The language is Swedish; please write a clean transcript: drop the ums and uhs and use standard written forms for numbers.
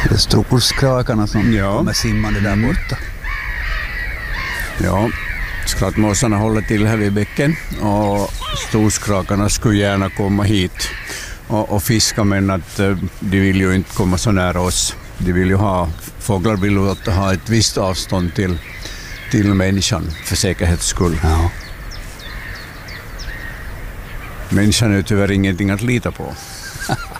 Det är storskrakarna som kommer simmande där borta. Ja, skrattmåsarna håller till här vid bäcken och storskrakarna skulle gärna komma hit och fiska, men att de vill ju inte komma så nära oss. De vill ju fåglar vill ju ha ett visst avstånd till människan för säkerhets skull. Ja. Människan är tyvärr ingenting att lita på.